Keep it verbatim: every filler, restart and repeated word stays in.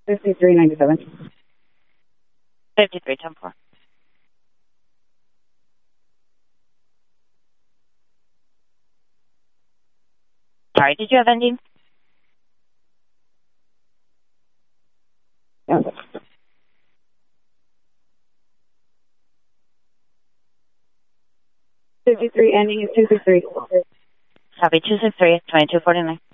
fifty-three ninety-seven. fifty-three ten four. Sorry, did you have ending? Yes. fifty-three ending is two six three. Copy two six three, twenty-two forty-nine.